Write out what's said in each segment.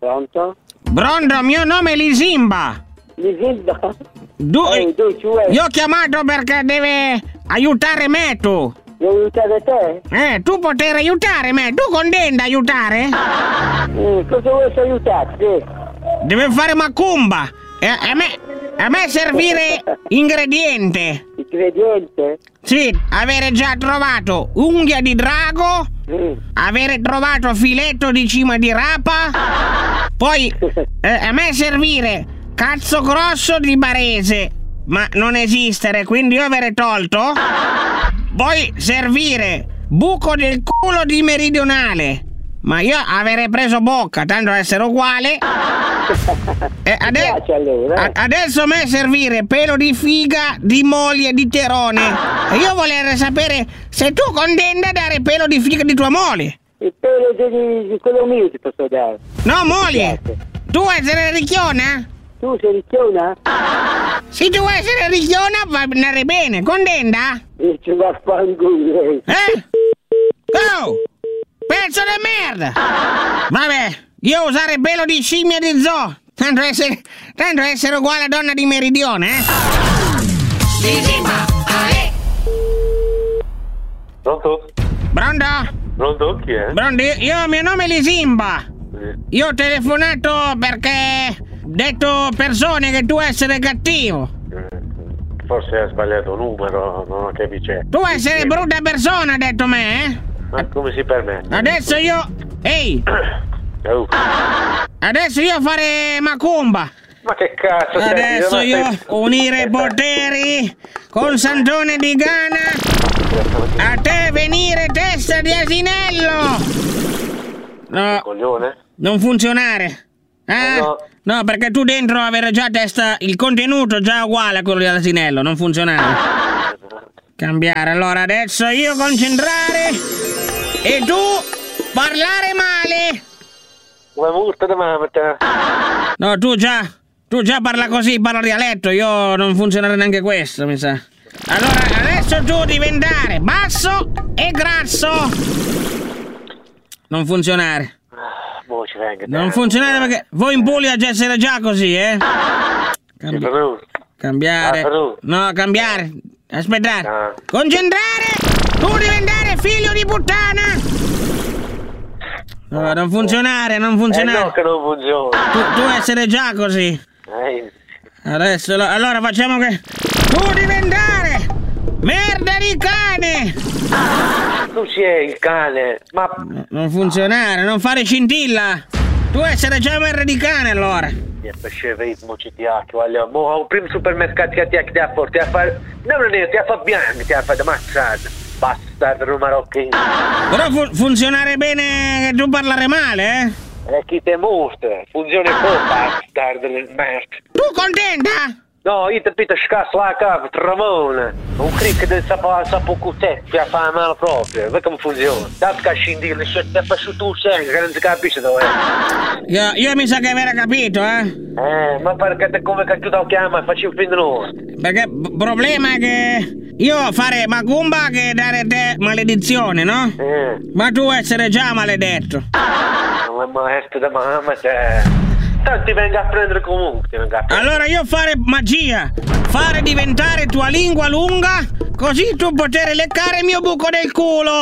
Pronto? Pronto, mio nome è Lisimba. Lisimba? Io ho chiamato perché deve aiutare me tu. Devo aiutare te? Tu poter aiutare me. Tu contenta aiutare? Cosa vuoi aiutarti? Deve fare macumba. A me servire ingrediente. Ingrediente? Sì, avere già trovato unghia di drago, avere trovato filetto di cima di rapa, poi a me servire cazzo grosso di barese, ma non esistere, quindi io avere tolto. Poi servire buco del culo di meridionale, ma io avrei preso bocca, tanto essere uguale. Adesso a me servire pelo di figa di moglie di Terone. E io volevo sapere se tu contenta dare pelo di figa di tua moglie. Il pelo di quello mio ti posso dare. No, moglie. Tu vuoi essere ricchiona? Tu sei ricchiona? Se tu vuoi essere ricchiona va andare bene, contenta? Ci va a fanculo. Oh! Pezzo di merda! Vabbè, io usare pelo di scimmia di zoo. Tanto essere uguale a donna di meridione, Lisimba, ale! Pronto? Pronto? Pronto? Chi è? Pronto? Mio nome è Lisimba. Io ho telefonato perché detto persone che tu essere cattivo. Forse hai sbagliato numero, non ho capito. Tu essere brutta persona, ha detto me, Ma come si permette? Adesso io... Ehi! Adesso io fare macumba. Ma che cazzo sei? Adesso io unire poteri con Santone di Gana. A te venire testa di asinello. No, coglione? non funzionare. No, perché tu dentro avere già testa, il contenuto già uguale a quello dell'asinello, non funzionare. Cambiare, allora adesso io concentrare e tu parlare male. Come multa da mamma te. No, tu già parla così, parla dialetto, io non funzionerà neanche questo, mi sa. Allora, adesso tu diventare basso e grasso. Non funzionare. Non funzionare perché voi in Puglia già essere già così, Cambiare. No, cambiare. Aspettare. Concentrare. Tu diventare figlio di puttana. No, non funzionare. No, che non funziona. Tu essere già così. Adesso, allora facciamo che... Tu diventare merda di cane. Tu sei il cane, ma... Non funzionare, non fare scintilla. Tu essere già merda di cane, allora. Facevamo citiacchio, allora, mo primo supermercato che ti ha portato a fare... No, non è, ti ha fatto bianco, ti ha fatto ammazzare. Bastardo marocchino. Però funzionare bene che tu parlare male, E chi te mostra? Funziona un bastardo del merda. Tu contenta? No, io ti pito scasso la cava, Ramone. Un cric del sapocutetto che fa male proprio. Vedi come funziona. Tanto che scindile, se ti fa su tu sempre, che non si capisce dove è. Io mi sa che avere capito, ma perché te come che tu lo chiama e facci un fin di noi? Perché problema è che io fare macumba che dare te maledizione, no? Ma tu essere già maledetto. Ma maestro da mamma, te... Tanto ti venga a prendere comunque, Allora io fare magia, fare diventare tua lingua lunga, così tu poter leccare il mio buco del culo.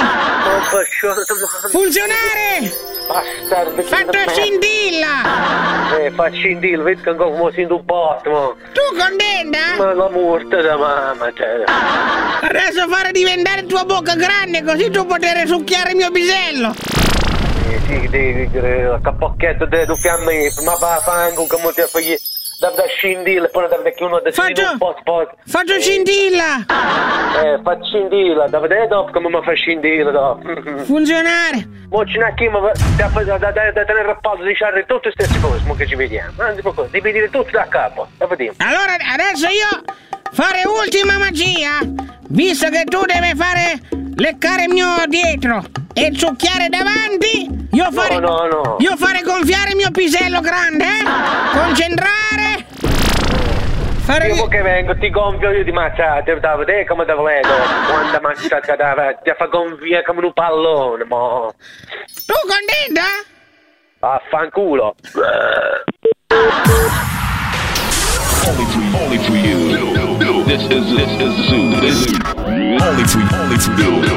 Funzionare! Bastardo, fatto scintilla! Fa scintilla, vedi che come sento un po', mo. Tu contenta? Ma la morte da mamma, te. Adesso fare diventare tua bocca grande, così tu poter succhiare il mio pisello. Sì, devi capocchetto di fiamme, ma va a fango come ti fai da scintilla, poi da vecchio uno da faccio scintilla! Fa scintilla, da vedere dopo come mi fa scintilla dopo. Funzionare! Mo c'è una chi ma da tenere a pausa di sciarre tutte le stesse cose, mo che ci vediamo. Anzi, devi dire tutto da capo, la vediamo. Allora, adesso io fare ultima magia, visto che tu devi fare leccare il mio dietro e succhiare davanti. Io fare Io fare gonfiare il mio pisello grande, Concentrare. Io che vengo, ti gonfio io di mazzate, da vedere come te vedo. Quando mazzata ti fa gonfiare come un pallone, mo. Tu contenta? Affanculo. Only for you. This is Zoo. Only for you.